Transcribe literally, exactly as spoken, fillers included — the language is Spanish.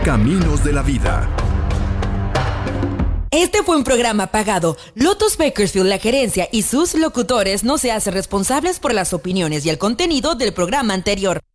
Caminos de la Vida. Este fue un programa pagado. Lotus Bakersfield, la gerencia y sus locutores no se hacen responsables por las opiniones y el contenido del programa anterior.